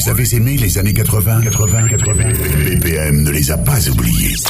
Vous avez aimé les années 80 BPM ne les a pas oubliés.